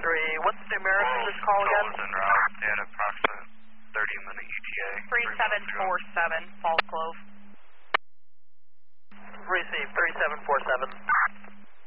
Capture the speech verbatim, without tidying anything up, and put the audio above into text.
three. What's the numeric of this call again? En route. They had approximate thirty minute E T A. three seven four seven, Falls Clove. Receive three seven four seven.